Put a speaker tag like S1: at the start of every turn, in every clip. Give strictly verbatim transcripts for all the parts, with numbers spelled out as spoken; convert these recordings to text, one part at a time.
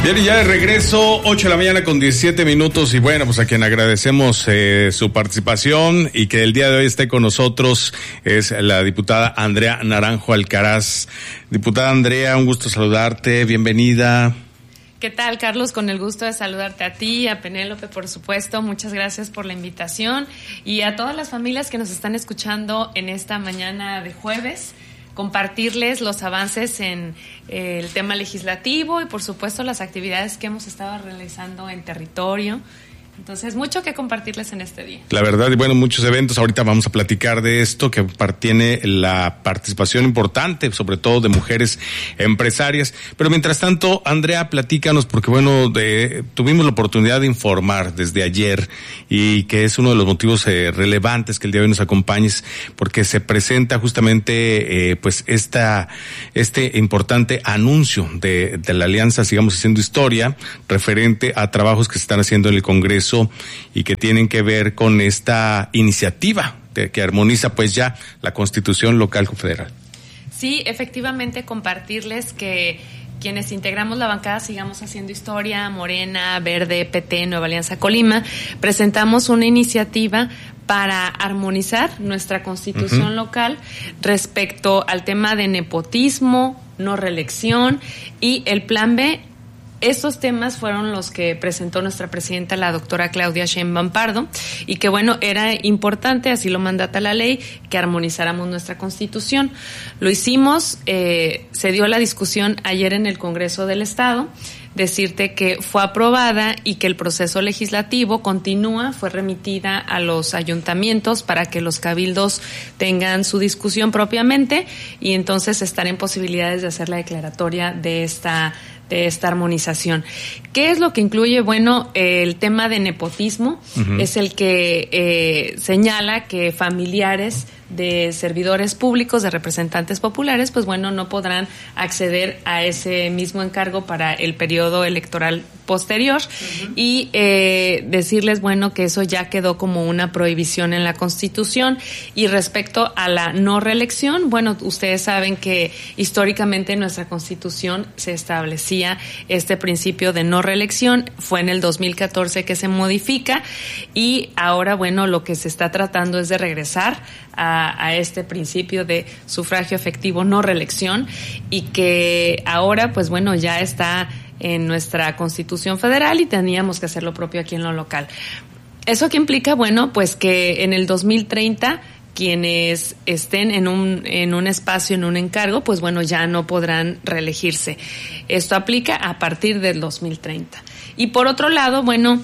S1: Bien, y ya de regreso, ocho de la mañana con diecisiete minutos, y bueno, pues a quien agradecemos eh, su participación y que el día de hoy esté con nosotros es la diputada Andrea Naranjo Alcaraz. Diputada Andrea, un gusto saludarte, bienvenida.
S2: ¿Qué tal, Carlos? Con el gusto de saludarte a ti, a Penélope, por supuesto. Muchas gracias por la invitación y a todas las familias que nos están escuchando en esta mañana de jueves. Compartirles los avances en eh, el tema legislativo y, por supuesto, las actividades que hemos estado realizando en territorio. Entonces, mucho que compartirles en este día.
S1: La verdad, y bueno, muchos eventos. Ahorita vamos a platicar de esto, que tiene la participación importante, sobre todo de mujeres empresarias. Pero mientras tanto, Andrea, platícanos, porque bueno, de, tuvimos la oportunidad de informar desde ayer, y que es uno de los motivos eh, relevantes que el día de hoy nos acompañes, porque se presenta justamente eh, pues esta este importante anuncio de, de la Alianza Sigamos Haciendo Historia, referente a trabajos que se están haciendo en el Congreso y que tienen que ver con esta iniciativa de, que armoniza pues ya la Constitución local con federal.
S2: Sí, efectivamente, compartirles que quienes integramos la bancada Sigamos Haciendo Historia, Morena, Verde, P T, Nueva Alianza Colima, presentamos una iniciativa para armonizar nuestra Constitución uh-huh. local respecto al tema de nepotismo, no reelección y el Plan B. Estos temas fueron los que presentó nuestra presidenta, la doctora Claudia Sheinbaum Pardo, y que bueno, era importante, así lo mandata la ley, que armonizáramos nuestra Constitución. Lo hicimos, eh, se dio la discusión ayer en el Congreso del Estado, decirte que fue aprobada y que el proceso legislativo continúa, fue remitida a los ayuntamientos para que los cabildos tengan su discusión propiamente y entonces estar en posibilidades de hacer la declaratoria de esta de esta armonización. ¿Qué es lo que incluye? Bueno, el tema de nepotismo uh-huh. es el que eh, señala que familiares de servidores públicos, de representantes populares, pues bueno, no podrán acceder a ese mismo encargo para el periodo electoral posterior uh-huh. y eh, decirles, bueno, que eso ya quedó como una prohibición en la Constitución. Y respecto a la no reelección, bueno, ustedes saben que históricamente en nuestra Constitución se establecía este principio de no reelección, fue en el dos mil catorce que se modifica y ahora, bueno, lo que se está tratando es de regresar a, a este principio de sufragio efectivo, no reelección, y que ahora, pues bueno, ya está en nuestra Constitución Federal y teníamos que hacer lo propio aquí en lo local. ¿Eso qué implica? Bueno, pues que en el dos mil treinta quienes estén en un en un espacio, en un encargo, pues bueno, ya no podrán reelegirse. Esto aplica a partir del dos mil treinta. Y por otro lado, bueno,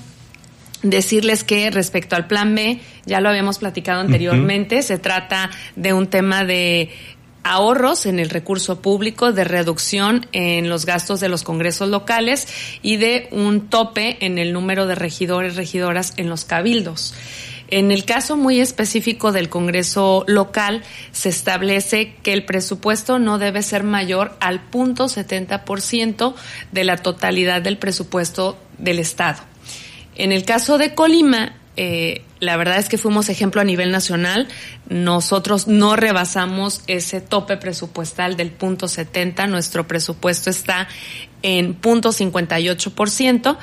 S2: decirles que respecto al Plan B, ya lo habíamos platicado anteriormente, uh-huh. se trata de un tema de ahorros en el recurso público, de reducción en los gastos de los congresos locales y de un tope en el número de regidores, regidoras en los cabildos. En el caso muy específico del Congreso local, se establece que el presupuesto no debe ser mayor al cero punto setenta por ciento de la totalidad del presupuesto del Estado. En el caso de Colima, eh, la verdad es que fuimos ejemplo a nivel nacional. Nosotros no rebasamos ese tope presupuestal del punto setenta. Nuestro presupuesto está en punto cincuenta y ocho por ciento.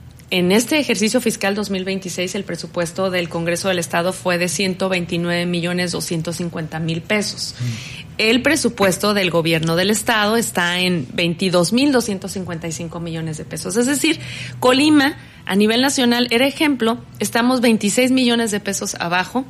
S2: En este ejercicio fiscal dos mil veintiséis, el presupuesto del Congreso del Estado fue de ciento veintinueve millones doscientos cincuenta mil pesos. Mm. El presupuesto del Gobierno del Estado está en veintidós mil doscientos cincuenta y cinco millones de pesos. Es decir, Colima, a nivel nacional, era ejemplo, estamos veintiséis millones de pesos abajo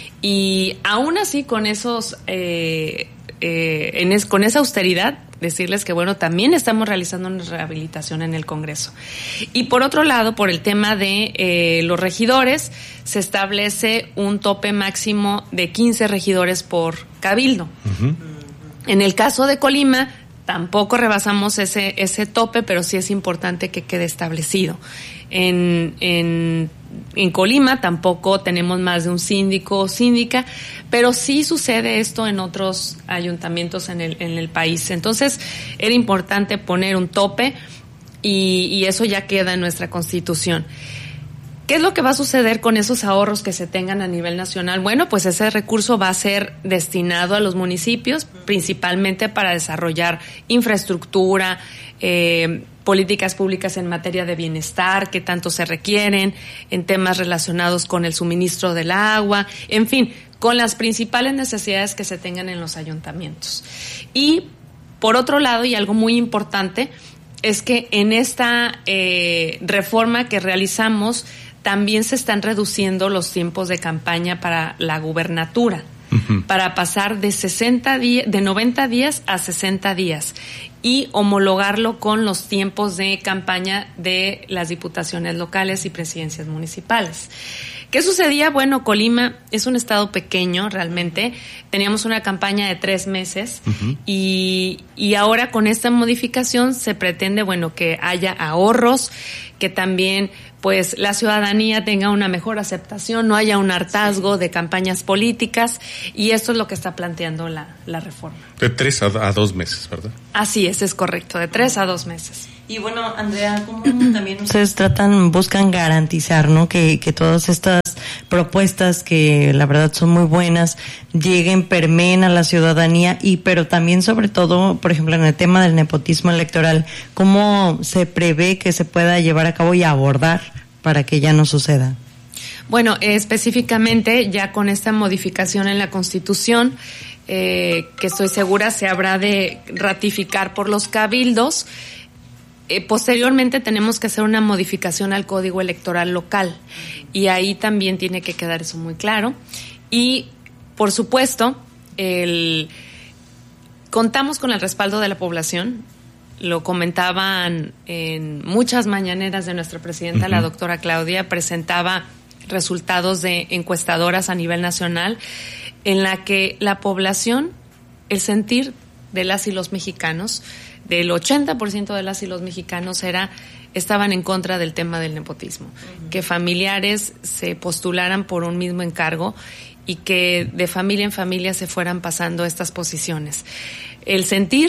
S2: y aún así con esos, eh, eh, en es, con esa austeridad, decirles que, bueno, también estamos realizando una rehabilitación en el Congreso. Y por otro lado, por el tema de eh, los regidores, se establece un tope máximo de quince regidores por cabildo. Uh-huh. En el caso de Colima, tampoco rebasamos ese ese tope, pero sí es importante que quede establecido. En, en, en Colima tampoco tenemos más de un síndico o síndica, pero sí sucede esto en otros ayuntamientos en el, en el país. Entonces, era importante poner un tope y, y eso ya queda en nuestra Constitución. ¿Qué es lo que va a suceder con esos ahorros que se tengan a nivel nacional? Bueno, pues ese recurso va a ser destinado a los municipios, principalmente para desarrollar infraestructura, eh, políticas públicas en materia de bienestar, que tanto se requieren, en temas relacionados con el suministro del agua, en fin, con las principales necesidades que se tengan en los ayuntamientos. Y, por otro lado, y algo muy importante, es que en esta eh, reforma que realizamos también se están reduciendo los tiempos de campaña para la gubernatura, uh-huh. para pasar de sesenta días, de noventa días a sesenta días y homologarlo con los tiempos de campaña de las diputaciones locales y presidencias municipales. ¿Qué sucedía? Bueno, Colima es un estado pequeño realmente, teníamos una campaña de tres meses uh-huh. y, y ahora con esta modificación se pretende, bueno, que haya ahorros, que también pues la ciudadanía tenga una mejor aceptación, no haya un hartazgo de campañas políticas, y esto es lo que está planteando la, la reforma.
S1: De tres a, a dos meses, ¿verdad?
S2: Así es, es correcto, de tres a dos meses.
S3: Y bueno, Andrea, ¿cómo también ustedes tratan, buscan garantizar, ¿no? Que, que todas estas propuestas, que la verdad son muy buenas, lleguen, permeen a la ciudadanía, y pero también sobre todo, por ejemplo, en el tema del nepotismo electoral, ¿cómo se prevé que se pueda llevar a cabo y abordar para que ya no suceda?
S2: Bueno, eh, específicamente ya con esta modificación en la Constitución, eh, que estoy segura se habrá de ratificar por los cabildos. Eh, posteriormente tenemos que hacer una modificación al Código Electoral local, y ahí también tiene que quedar eso muy claro. Y, por supuesto, el, contamos con el respaldo de la población. Lo comentaban en muchas mañaneras de nuestra presidenta, uh-huh. la doctora Claudia, presentaba resultados de encuestadoras a nivel nacional, en la que la población, el sentir de las y los mexicanos, del ochenta por ciento de las y los mexicanos era estaban en contra del tema del nepotismo, uh-huh. que familiares se postularan por un mismo encargo y que de familia en familia se fueran pasando estas posiciones. El sentir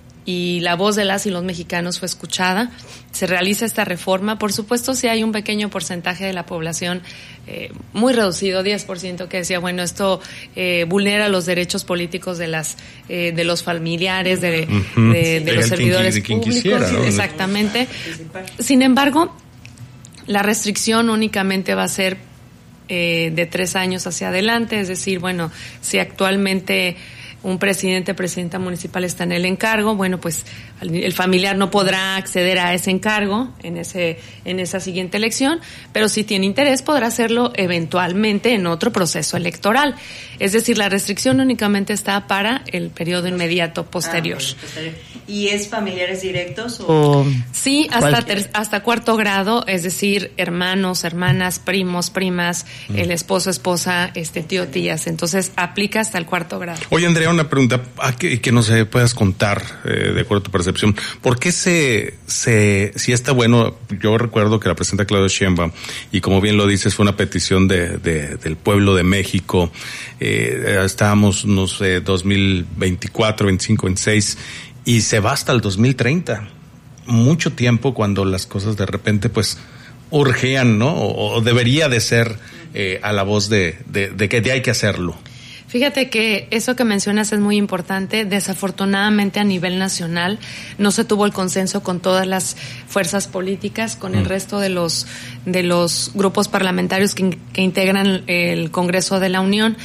S2: y la voz de las y los mexicanos fue escuchada. Se realiza esta reforma. Por supuesto, sí hay un pequeño porcentaje de la población, eh, muy reducido, diez por ciento, que decía, bueno, esto eh, vulnera los derechos políticos de las eh, de los familiares, de, uh-huh. de, de, de los servidores
S1: quien,
S2: públicos.
S1: Quisiera, ¿no?
S2: Exactamente. Sin embargo, la restricción únicamente va a ser eh, de tres años hacia adelante. Es decir, bueno, si actualmente un presidente, presidenta municipal está en el encargo, bueno, pues el familiar no podrá acceder a ese encargo en ese en esa siguiente elección, pero si tiene interés podrá hacerlo eventualmente en otro proceso electoral. Es decir, la restricción únicamente está para el periodo inmediato posterior. Ah, posterior.
S3: ¿Y es familiares directos o...?
S2: Sí, hasta ter, hasta cuarto grado, es decir, hermanos, hermanas, primos, primas, mm. el esposo, esposa, este tío, tías. Entonces, aplica hasta el cuarto grado.
S1: Oye, Andrea, una pregunta que, que nos eh, puedas contar, eh, de acuerdo a tu percepción. ¿Por qué se, se, si está bueno? Yo recuerdo que la presidenta Claudia Sheinbaum, y como bien lo dices, fue una petición de, de del pueblo de México. Eh, estábamos, no sé, dos mil veinticuatro, veinticinco, veintiséis, y se va hasta el dos mil treinta. Mucho tiempo cuando las cosas de repente, pues, urgían, ¿no? O, o debería de ser eh, a la voz de, de, de que hay que hacerlo.
S2: Fíjate que eso que mencionas es muy importante. Desafortunadamente, a nivel nacional no se tuvo el consenso con todas las fuerzas políticas, con mm. el resto de los de los grupos parlamentarios que, que integran el Congreso de la Unión,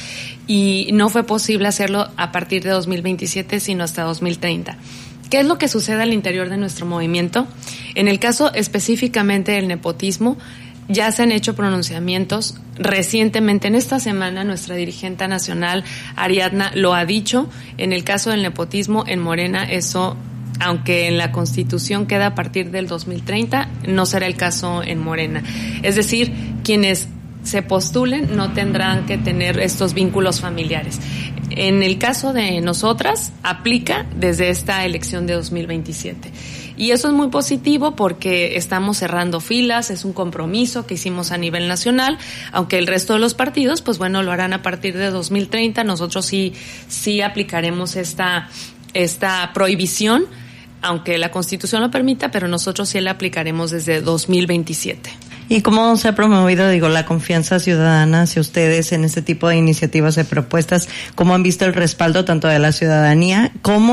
S2: y no fue posible hacerlo a partir de dos mil veintisiete, sino hasta dos mil treinta. ¿Qué es lo que sucede al interior de nuestro movimiento? En el caso específicamente del nepotismo, ya se han hecho pronunciamientos. Recientemente, en esta semana, nuestra dirigente nacional, Ariadna, lo ha dicho. En el caso del nepotismo en Morena, eso, aunque en la Constitución queda a partir del dos mil treinta, no será el caso en Morena. Es decir, quienes se postulen no tendrán que tener estos vínculos familiares. En el caso de nosotras, aplica desde esta elección de dos mil veintisiete. Y eso es muy positivo porque estamos cerrando filas, es un compromiso que hicimos a nivel nacional, aunque el resto de los partidos, pues bueno, lo harán a partir de dos mil treinta. Nosotros sí, sí aplicaremos esta, esta prohibición, aunque la Constitución lo permita, pero nosotros sí la aplicaremos desde dos mil veintisiete.
S3: ¿Y cómo se ha promovido, digo, la confianza ciudadana hacia ustedes en este tipo de iniciativas y propuestas? ¿Cómo han visto el respaldo tanto de la ciudadanía como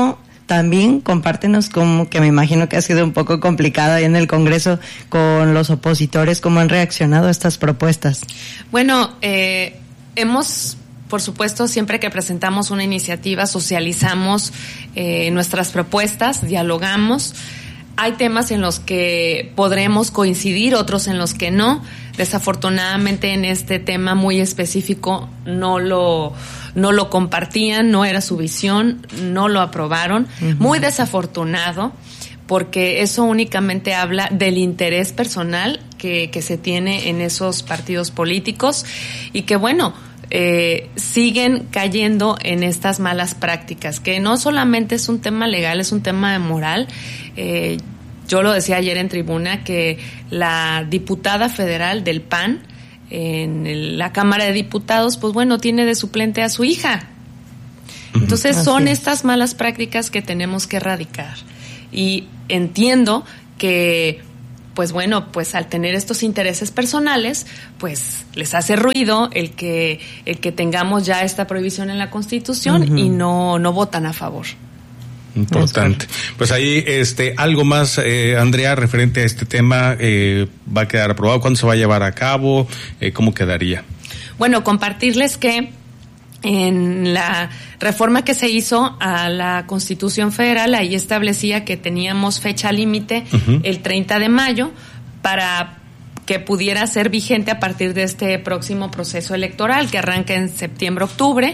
S3: también compártenos cómo, que me imagino que ha sido un poco complicado ahí en el Congreso con los opositores, cómo han reaccionado a estas propuestas.
S2: Bueno, eh, hemos... Por supuesto, siempre que presentamos una iniciativa, socializamos eh, nuestras propuestas, dialogamos. Hay temas en los que podremos coincidir, otros en los que no. Desafortunadamente, en este tema muy específico no lo, no lo compartían, no era su visión, no lo aprobaron. Uh-huh. Muy desafortunado, porque eso únicamente habla del interés personal que, que se tiene en esos partidos políticos y que, bueno, Eh, siguen cayendo en estas malas prácticas, que no solamente es un tema legal, es un tema de moral. Eh, yo lo decía ayer en tribuna, que la diputada federal del P A N en el, la Cámara de Diputados, pues bueno, tiene de suplente a su hija. Entonces uh-huh. son estas malas prácticas que tenemos que erradicar. Y entiendo que pues bueno, pues al tener estos intereses personales, pues les hace ruido el que el que tengamos ya esta prohibición en la Constitución uh-huh. y no no votan a favor.
S1: Importante. Pues ahí, este, algo más, eh, Andrea, referente a este tema, eh, ¿va a quedar aprobado? ¿Cuándo se va a llevar a cabo? Eh, ¿Cómo quedaría?
S2: Bueno, compartirles que en la reforma que se hizo a la Constitución Federal, ahí establecía que teníamos fecha límite uh-huh. el treinta de mayo para que pudiera ser vigente a partir de este próximo proceso electoral que arranca en septiembre-octubre,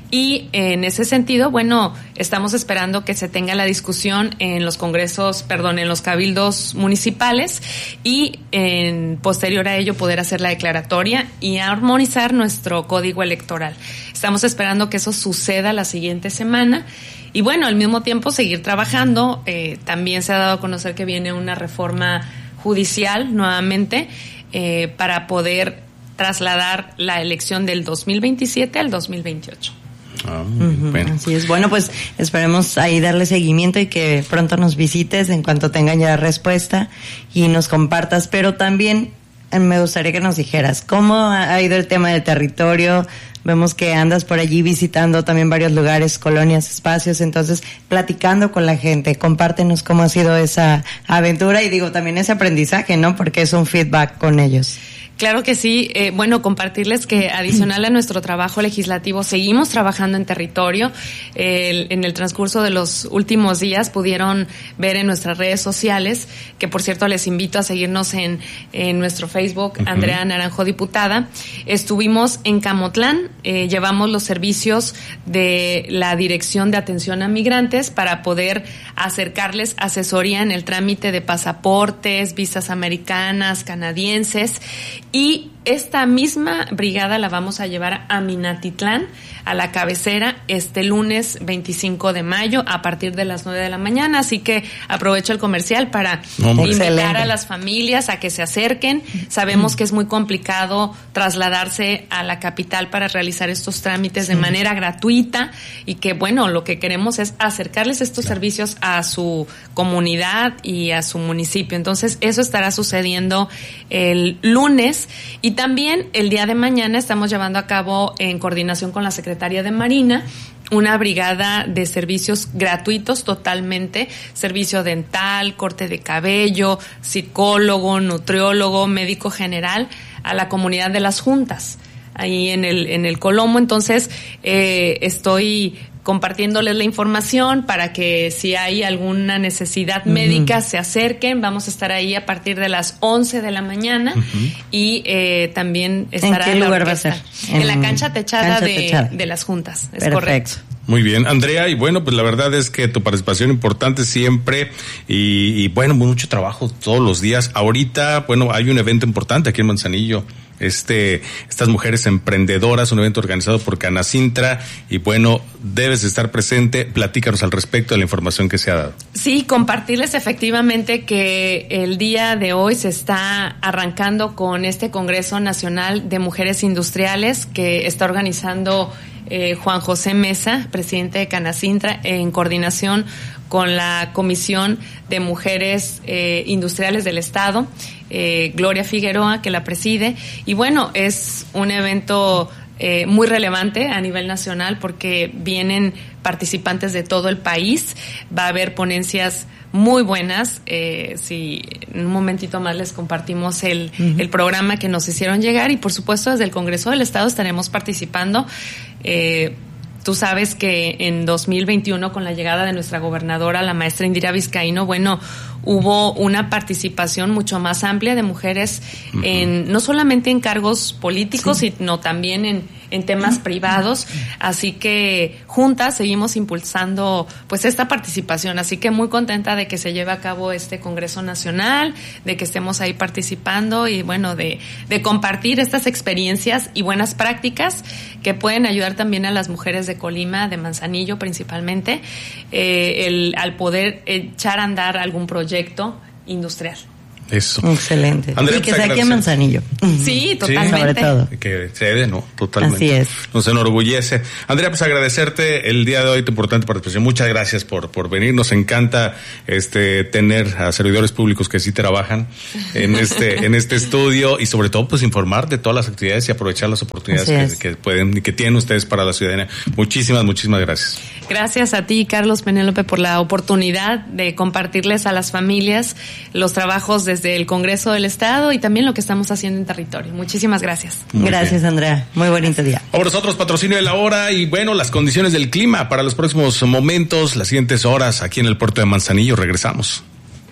S2: y en ese sentido, bueno, estamos esperando que se tenga la discusión en los congresos, perdón, en los cabildos municipales y en posterior a ello poder hacer la declaratoria y armonizar nuestro código electoral. Estamos esperando que eso suceda la siguiente semana. Y bueno, al mismo tiempo seguir trabajando. Eh, también se ha dado a conocer que viene una reforma judicial nuevamente eh, para poder trasladar la elección del dos mil veintisiete al dos mil veintiocho.
S1: Ah, uh-huh, bueno.
S3: Así es. Bueno, pues esperemos ahí darle seguimiento y que pronto nos visites en cuanto tengan ya respuesta y nos compartas, pero también me gustaría que nos dijeras cómo ha ido el tema del territorio. Vemos que andas por allí visitando también varios lugares, colonias, espacios, entonces platicando con la gente, compártenos cómo ha sido esa aventura y digo también ese aprendizaje, ¿no? Porque es un feedback con ellos.
S2: Claro que sí. Eh, bueno, compartirles que adicional a nuestro trabajo legislativo seguimos trabajando en territorio. Eh, en el transcurso de los últimos días pudieron ver en nuestras redes sociales, que por cierto les invito a seguirnos en, en nuestro Facebook, uh-huh. Andrea Naranjo Diputada. Estuvimos en Camotlán, eh, llevamos los servicios de la Dirección de Atención a Migrantes para poder acercarles asesoría en el trámite de pasaportes, visas americanas, canadienses. Y esta misma brigada la vamos a llevar a Minatitlán, a la cabecera, este lunes veinticinco de mayo a partir de las nueve de la mañana. Así que aprovecho el comercial para Hombre. invitar Excelente. a las familias a que se acerquen. Sabemos que es muy complicado trasladarse a la capital para realizar estos trámites sí. de manera gratuita y que, bueno, lo que queremos es acercarles estos claro. servicios a su comunidad y a su municipio. Entonces, eso estará sucediendo el lunes. Y también el día de mañana estamos llevando a cabo, en coordinación con la Secretaría de Marina, una brigada de servicios gratuitos totalmente, servicio dental, corte de cabello, psicólogo, nutriólogo, médico general, a la comunidad de Las Juntas, ahí en el, en el Colomo. Entonces, eh, estoy compartiéndoles la información para que si hay alguna necesidad uh-huh. médica se acerquen. Vamos a estar ahí a partir de las once de la mañana uh-huh. y eh, también estará
S3: ¿En qué lugar va a ser?
S2: En, en la cancha techada, cancha de, techada. de Las Juntas. Es
S3: Perfecto.
S2: correcto.
S1: Muy bien, Andrea, y bueno, pues la verdad es que tu participación importante siempre y, y bueno, mucho trabajo todos los días. Ahorita, bueno, hay un evento importante aquí en Manzanillo. Este, estas mujeres emprendedoras, un evento organizado por Canacintra, y bueno, debes estar presente. Platícanos al respecto de la información que se ha dado.
S2: Sí, compartirles efectivamente que el día de hoy se está arrancando con este Congreso Nacional de Mujeres Industriales que está organizando eh, Juan José Mesa, presidente de Canacintra, en coordinación con la Comisión de Mujeres eh, Industriales del Estado, eh, Gloria Figueroa, que la preside. Y bueno, es un evento eh, muy relevante a nivel nacional porque vienen participantes de todo el país. Va a haber ponencias muy buenas. Eh, si en un momentito más les compartimos el, uh-huh. el programa que nos hicieron llegar y por supuesto desde el Congreso del Estado estaremos participando. Eh, Tú sabes que en dos mil veintiuno, con la llegada de nuestra gobernadora, la maestra Indira Vizcaíno, bueno, hubo una participación mucho más amplia de mujeres, uh-huh. en no solamente en cargos políticos, sí. sino también en, en temas uh-huh. privados. Así que juntas seguimos impulsando pues esta participación. Así que muy contenta de que se lleve a cabo este Congreso Nacional, de que estemos ahí participando y bueno, de, de compartir estas experiencias y buenas prácticas que pueden ayudar también a las mujeres de Colima, de Manzanillo principalmente, eh, el, al poder echar a andar algún proyecto industrial.
S1: Eso.
S3: Excelente.
S1: Andrea,
S3: y que
S1: pues,
S3: sea aquí en Manzanillo.
S2: Sí, totalmente.
S3: Sí, sobre todo.
S1: Que se dé, ¿no? Totalmente.
S3: Así es.
S1: Nos enorgullece. Andrea, pues agradecerte el día de hoy tu importante participación. Muchas gracias por, por venir. Nos encanta este tener a servidores públicos que sí trabajan en este, en este estudio y sobre todo pues informar de todas las actividades y aprovechar las oportunidades que, que pueden y que tienen ustedes para la ciudadanía. Muchísimas, muchísimas gracias.
S2: Gracias a ti, Carlos Penélope, por la oportunidad de compartirles a las familias los trabajos desde el Congreso del Estado y también lo que estamos haciendo en territorio. Muchísimas gracias.
S3: Muy gracias, bien. Andrea. Muy bonito día.
S1: Ahora nosotros, patrocinio de la hora y bueno, las condiciones del clima para los próximos momentos, las siguientes horas aquí en el puerto de Manzanillo. Regresamos.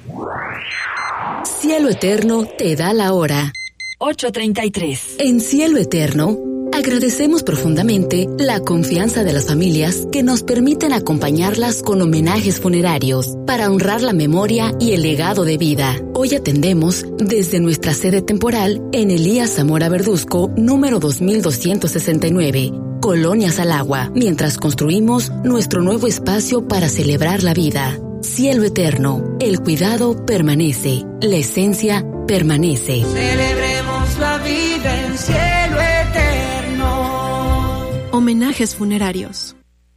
S4: Cielo Eterno te da la hora.
S5: ocho treinta y tres.
S4: En Cielo Eterno agradecemos profundamente la confianza de las familias que nos permiten acompañarlas con homenajes funerarios para honrar la memoria y el legado de vida. Hoy atendemos desde nuestra sede temporal en Elías Zamora Verduzco, número dos mil doscientos sesenta y nueve, Colonia Salagua, mientras construimos nuestro nuevo espacio para celebrar la vida. Cielo Eterno, el cuidado permanece, la esencia permanece.
S6: Celebremos la vida en cielo eterno.
S5: Homenajes funerarios.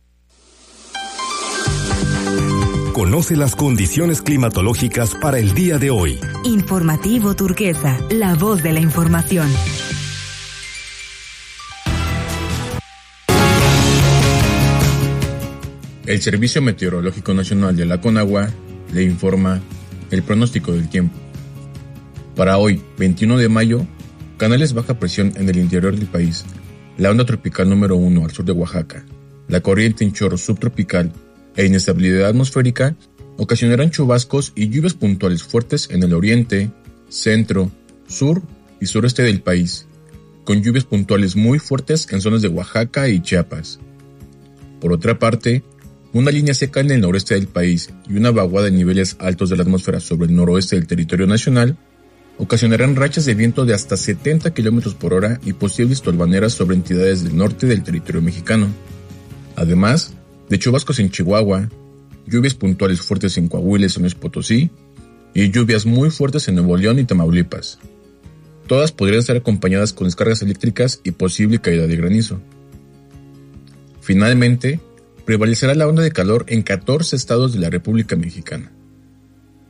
S7: Conoce las condiciones climatológicas para el día de hoy.
S5: Informativo Turquesa, la voz de la información.
S8: El Servicio Meteorológico Nacional de la Conagua le informa el pronóstico del tiempo. Para hoy, veintiuno de mayo, canales baja presión en el interior del país, la onda tropical número uno al sur de Oaxaca, la corriente en chorro subtropical e inestabilidad atmosférica ocasionarán chubascos y lluvias puntuales fuertes en el oriente, centro, sur y sureste del país, con lluvias puntuales muy fuertes en zonas de Oaxaca y Chiapas. Por otra parte, una línea seca en el noreste del país y una vaguada en niveles altos de la atmósfera sobre el noroeste del territorio nacional ocasionarán rachas de viento de hasta setenta kilómetros por hora y posibles tolvaneras sobre entidades del norte del territorio mexicano. Además de chubascos en Chihuahua, lluvias puntuales fuertes en Coahuila y San Luis Potosí y lluvias muy fuertes en Nuevo León y Tamaulipas. Todas podrían ser acompañadas con descargas eléctricas y posible caída de granizo. Finalmente, prevalecerá la onda de calor en catorce estados de la República Mexicana.